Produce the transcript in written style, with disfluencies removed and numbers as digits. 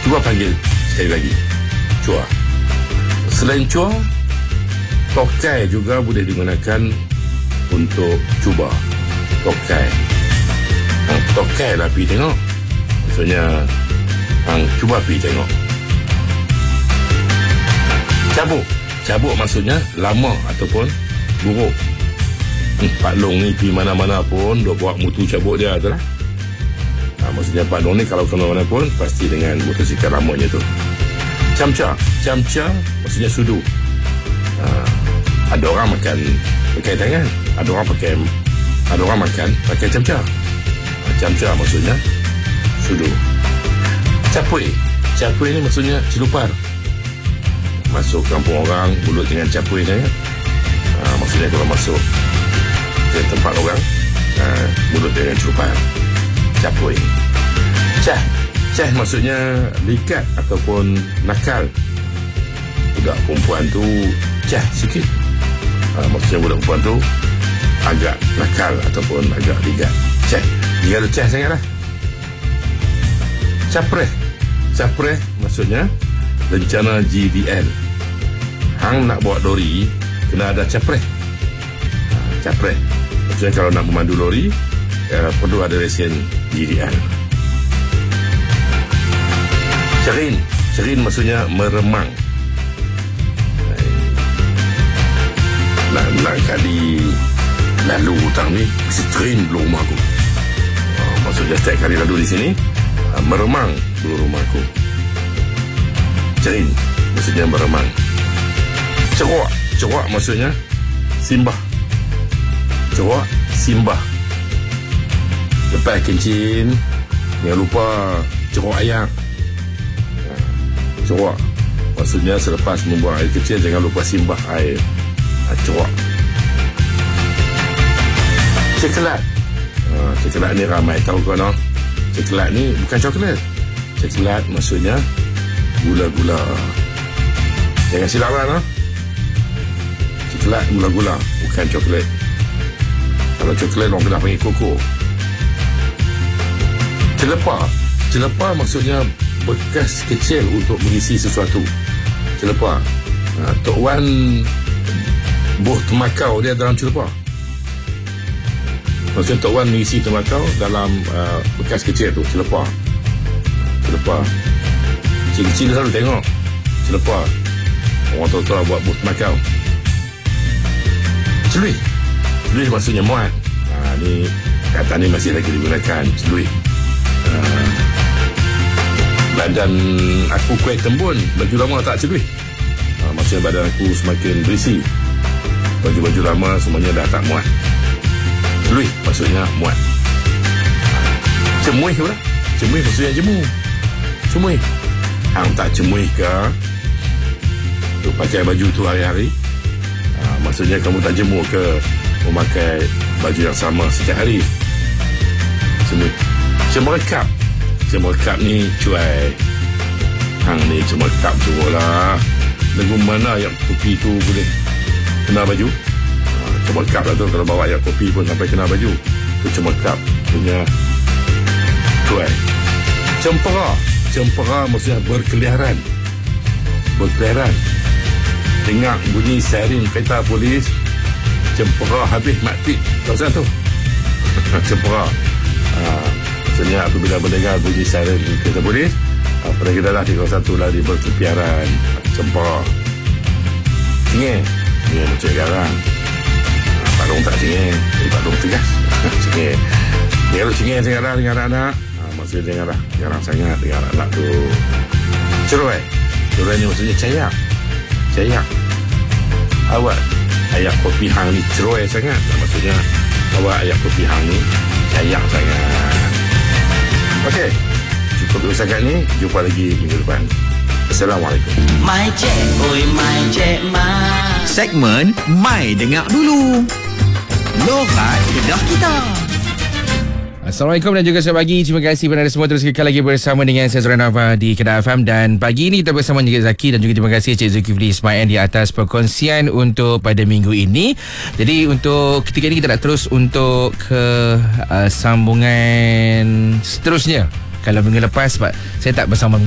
Cuba panggil sekali lagi Chua. Selain Chua, Tokai juga boleh digunakan untuk cuba. Tokai. Tokai lah pergi tengok. Maksudnya cuba pergi tengok. Cabuk. Cabuk maksudnya lama ataupun buruk. Pak Long ni pergi mana-mana pun duk bawa mutu cabuk dia tu lah. Maksudnya Pak Long ni kalau ke mana-mana pun pasti dengan motosikal lamanya tu. Camca. Camca maksudnya sudu. Ada orang makan pakai tangan, ada orang makan pakai camca. Camca maksudnya sudu. Capui. Capui ni maksudnya celupar. Masuk kampung orang, mulut dengan capui dia. Maksudnya kalau masuk ke tempat orang, mulut dengan celupar. Capui. Cah. Cah maksudnya likat ataupun nakal. Budak perempuan tu cah sikit. Maksudnya budak perempuan tu agak nakal ataupun agak ligat. Cah. Dia ada cah sangat lah. Capreh. Capreh maksudnya rencana GDL. Hang nak bawa lori kena ada capreh. Capreh maksudnya kalau nak memandu lori perlu ada lesen GDL. Cerin. Cerin maksudnya meremang. Nak kali lalu hutang ni mesti cerin belum rumah aku. Maksudnya setiap kali lalu di sini meremang belum rumah aku. Cerin maksudnya meremang. Ceruak. Ceruak maksudnya simbah. Ceruak simbah. Lepas kencing jangan lupa ceruak ayam. Ceruak maksudnya selepas membuang air kecil jangan lupa simbah air. Ceruak. Coklat. Coklat ni ramai tahu kan? Coklat ni bukan coklat. Coklat maksudnya gula-gula. Jangan silap kan? Coklat gula-gula bukan coklat. Kalau coklat orang kena panggil koko. Celepar. Celepar maksudnya bekas kecil untuk mengisi sesuatu. Celepar. Tok Wan buh temakau dia dalam celepar. Maksudnya Tok Wan mengisi temakau dalam bekas kecil tu, celepar. Celepar. Kecil-kecil selalu tengok celepar. Orang tua-tua buat buh temakau. Celuih. Celuih maksudnya muat. Ni kata ni masih lagi digunakan, celuih. Badan aku kuat tembun, baju lama tak celuih. Maksudnya badan aku semakin berisi. Baju-baju lama semuanya dah tak muat. Celuih maksudnya muat. Cemuih pula. Cemuih maksudnya jemu. Cemuih. Hang tak cemuih ke tu pakai baju tu hari-hari? Maksudnya kamu tak jemur ke memakai baju yang sama setiap hari? Cemuih. Cemerekap. Cemerekap ni cuai. Hang ni cemerekap cuba lah. Lagu mana yang kopi tu boleh kena baju? Cemerekap lah tu. Kalau bawa ayat kopi pun sampai kena baju. Tu cemerekap punya cuai. Cempera. Cempera maksudnya berkeliaran. Berkeliaran. Dengar bunyi siren kereta polis. Cempera habis mati. Kawasan tu. Cempera. Maksudnya apabila mendengar bunyi siren kereta polis, pada kita dah di kawasan tu lari berkeliaran. Cempera. Cingeng. Cingeng macam garang. Pak Long tak cingeng. Pak Long tegas. Cingeng. Dia kalau cingeng dengar dengan anak-anak, maksudnya dengar lah. Garang sangat dengan anak tu. Ceroy. Ceroy ni maksudnya cayak. Cayak. Awak ayak kopi hang ni ceroy sangat. Maksudnya awak ayak kopi hang ni cayak sangat. Okey. Cukup dulu sangat ni. Jumpa lagi minggu depan. Assalamualaikum. My Cek, oi My Cek Mak. Segmen My Dengar Dulu. Loghat Kedah Kita. Assalamualaikum dan juga selamat pagi. Terima kasih kepada semua terus kekal lagi bersama dengan saya Zoran Nova di Kedah FM. Dan pagi ini kita bersama dengan Zaki dan juga terima kasih Cik Zulkifli Ismail di atas perkongsian untuk pada minggu ini. Jadi untuk ketika ini kita nak terus untuk ke sambungan seterusnya. Kalau minggu lepas sebab saya tak bersama